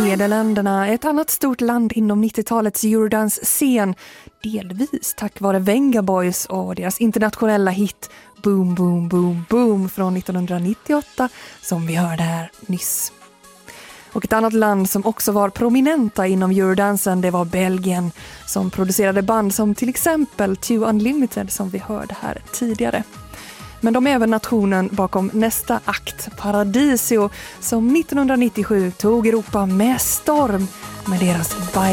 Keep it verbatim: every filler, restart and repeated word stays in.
Nederländerna, ett annat stort land inom nittiotalets Eurodance-scen, delvis tack vare Venga Boys och deras internationella hit Boom Boom Boom Boom från nittonhundranittioåtta som vi hörde här nyss. Och ett annat land som också var prominenta inom Eurodansen, det var Belgien, som producerade band som till exempel Two Unlimited som vi hörde här tidigare. Men de är även nationen bakom nästa akt, Paradisio, som nittonhundranittiosju tog Europa med storm med deras